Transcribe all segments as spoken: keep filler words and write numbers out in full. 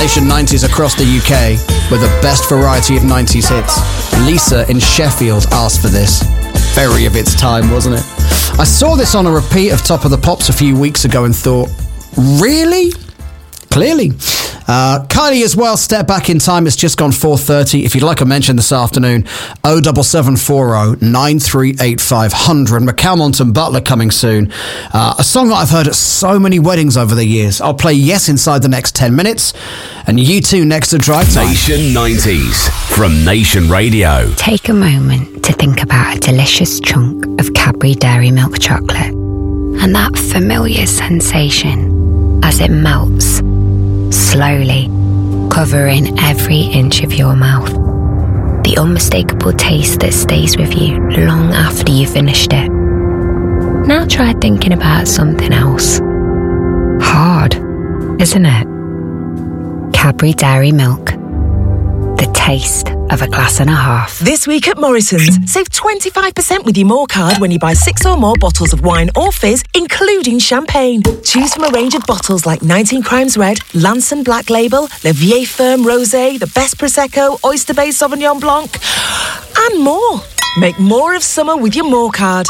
Nation nineties across the U K with the best variety of nineties hits. Lisa in Sheffield asked for this. Very of its time, wasn't it? I saw this on a repeat of Top of the Pops a few weeks ago and thought, really? Clearly. Uh, Kylie as well, Step Back in Time. It's just gone four thirty. If you'd like a mention this afternoon, oh seven seven four oh nine three eight five hundred. McCalmont and Butler coming soon. Uh, a song that I've heard at so many weddings over the years. I'll play Yes inside the next ten minutes. And you two next to Drive Time. Nation nineties from Nation Radio. Take a moment to think about a delicious chunk of Cadbury Dairy Milk chocolate and that familiar sensation as it melts slowly, covering every inch of your mouth. The unmistakable taste that stays with you long after you've finished it. Now try thinking about something else. Hard, isn't it? Cadbury Dairy Milk. The taste of a glass and a half. This week at Morrison's, save twenty-five percent with your More card when you buy six or more bottles of wine or fizz, including champagne. Choose from a range of bottles like nineteen Crimes Red, Lanson Black Label, Le Vieille Ferme Rosé, the Best Prosecco, Oyster Bay Sauvignon Blanc, and more. Make more of summer with your More card.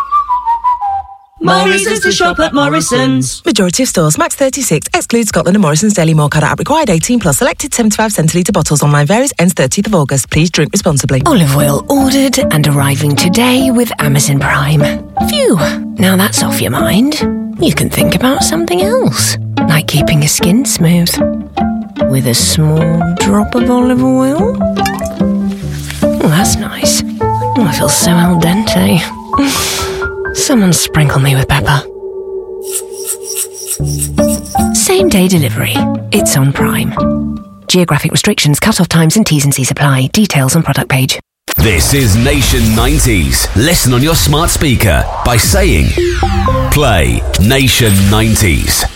More reasons to shop at Morrison's. Majority of stores, max thirty-six. Exclude Scotland and Morrison's Daily More card at required eighteen plus. Selected seventy-five centilitre bottles. Online varies. Ends thirtieth of August. Please drink responsibly. Olive oil ordered and arriving today with Amazon Prime. Phew, now that's off your mind. You can think about something else, like keeping your skin smooth with a small drop of olive oil. Oh, that's nice. Oh, I feel so al dente. Someone sprinkle me with pepper. Same day delivery. It's on Prime. Geographic restrictions, cut-off times and T's and C's apply. Details on product page. This is Nation nineties. Listen on your smart speaker by saying, play Nation nineties.